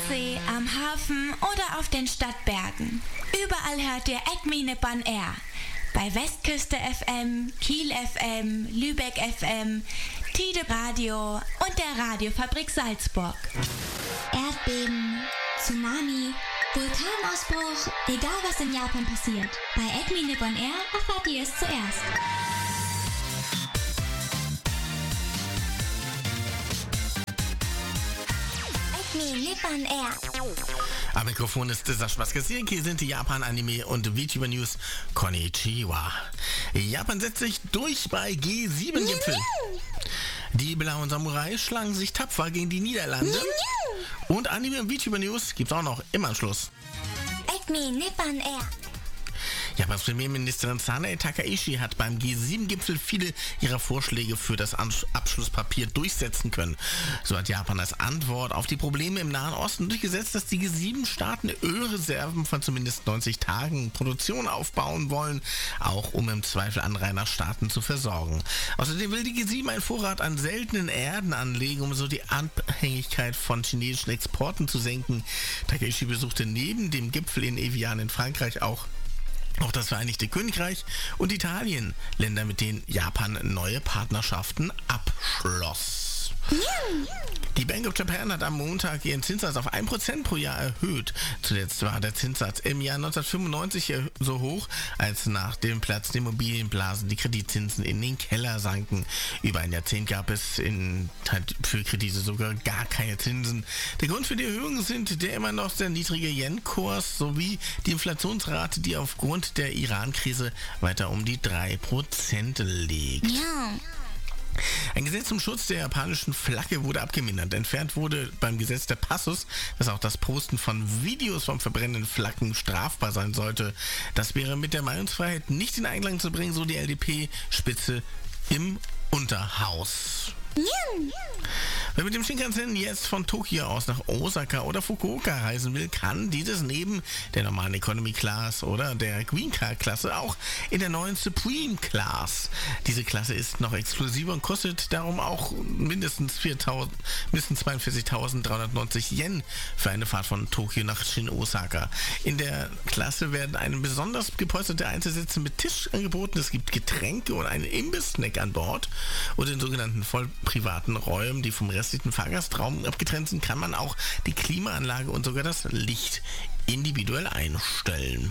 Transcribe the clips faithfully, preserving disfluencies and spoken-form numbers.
See, am Hafen oder auf den Stadtbergen. Überall hört ihr Acme Nippon Air. Bei Westküste F M, Kiel F M, Lübeck F M, Tide Radio und der Radiofabrik Salzburg. Erdbeben, Tsunami, Vulkanausbruch, egal was in Japan passiert. Bei Acme Nippon Air erfahrt ihr es zuerst. Acme Nippon Air. Am Mikrofon ist Sascha Baskasier. Hier sind die Japan-Anime- und VTuber-News. Konnichiwa. Japan setzt sich durch bei G sieben Gipfel. Die blauen Samurai schlagen sich tapfer gegen die Niederlande. Und Anime- und VTuber-News gibt's auch noch im Anschluss. Acme Nippon Air. Japans Premierministerin Sanae Takaishi hat beim G sieben Gipfel viele ihrer Vorschläge für das Abschlusspapier durchsetzen können. So hat Japan als Antwort auf die Probleme im Nahen Osten durchgesetzt, dass die G sieben Staaten Ölreserven von zumindest neunzig Tagen Produktion aufbauen wollen, auch um im Zweifel Anrainerstaaten zu versorgen. Außerdem will die G sieben einen Vorrat an seltenen Erden anlegen, um so die Abhängigkeit von chinesischen Exporten zu senken. Takaishi besuchte neben dem Gipfel in Evian in Frankreich auch Auch das Vereinigte Königreich und Italien, Länder, mit denen Japan neue Partnerschaften abschloss. Die Bank of Japan hat am Montag ihren Zinssatz auf ein Prozent pro Jahr erhöht. Zuletzt war der Zinssatz im Jahr neunzehnhundertfünfundneunzig so hoch, als nach dem Platz der Immobilienblasen die Kreditzinsen in den Keller sanken. Über ein Jahrzehnt gab es in, für Kredite sogar gar keine Zinsen. Der Grund für die Erhöhung sind der immer noch sehr niedrige Yen-Kurs sowie die Inflationsrate, die aufgrund der Iran-Krise weiter um die drei Prozent liegt. Ja. Ein Gesetz zum Schutz der japanischen Flagge wurde abgemindert. Entfernt wurde beim Gesetz der Passus, dass auch das Posten von Videos vom verbrennenden Flaggen strafbar sein sollte. Das wäre mit der Meinungsfreiheit nicht in Einklang zu bringen, so die L D P-Spitze im Unterhaus. Wer mit dem Shinkansen jetzt von Tokio aus nach Osaka oder Fukuoka reisen will, kann dieses neben der normalen Economy Class oder der Green Card Klasse auch in der neuen Supreme Class. Diese Klasse ist noch exklusiver und kostet darum auch mindestens viertausend, mindestens zweiundvierzigtausenddreihundertneunzig Yen für eine Fahrt von Tokio nach Shin-Osaka. In der Klasse werden eine besonders gepolsterte Einzelsitze mit Tisch angeboten. Es gibt Getränke und einen Imbiss-Snack an Bord. Und in sogenannten voll privaten Räumen, die vom restlichen Fahrgastraum abgetrennt sind, kann man auch die Klimaanlage und sogar das Licht individuell einstellen.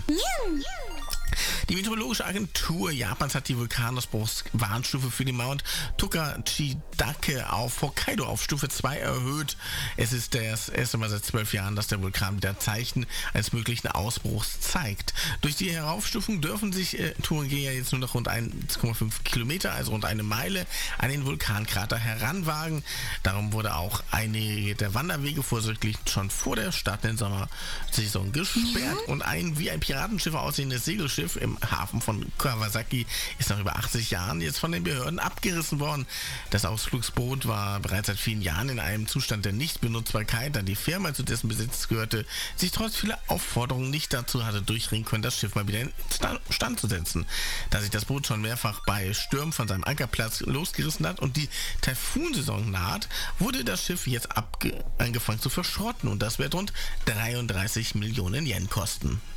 Die Meteorologische Agentur Japans hat die Vulkanausbruchswarnstufe für den Mount Tokachidake auf Hokkaido auf Stufe zwei erhöht. Es ist das erste Mal seit zwölf Jahren, dass der Vulkan wieder Zeichen eines möglichen Ausbruchs zeigt. Durch die Heraufstufung dürfen sich äh, Tourengeher jetzt nur noch rund eins Komma fünf Kilometer, also rund eine Meile, an den Vulkankrater heranwagen. Darum wurde auch einige der Wanderwege vorsorglich schon vor der startenden Sommersaison gesperrt. Und ein wie ein Piratenschiff aussehendes Segelschiff im Hafen von Kawasaki ist nach über achtzig Jahren jetzt von den Behörden abgerissen worden. Das Ausflugsboot war bereits seit vielen Jahren in einem Zustand der Nichtbenutzbarkeit, da die Firma, zu dessen Besitz gehörte, sich trotz vieler Aufforderungen nicht dazu hatte durchringen können, das Schiff mal wieder in Stand zu setzen. Da sich das Boot schon mehrfach bei Stürmen von seinem Ankerplatz losgerissen hat und die Taifunsaison naht, wurde das Schiff jetzt abge- angefangen zu verschrotten und das wird rund dreiunddreißig Millionen Yen kosten.